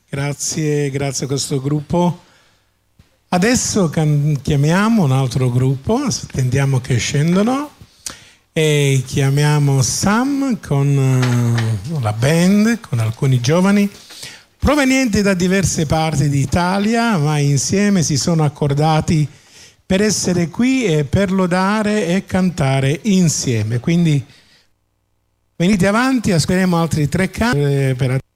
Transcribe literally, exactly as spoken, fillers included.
Grazie, grazie a questo gruppo. Adesso chiamiamo un altro gruppo, attendiamo che scendono e chiamiamo Sam con la band, con alcuni giovani provenienti da diverse parti d'Italia, ma insieme si sono accordati per essere qui e per lodare e cantare insieme. Quindi venite avanti, ascolteremo altri tre canti per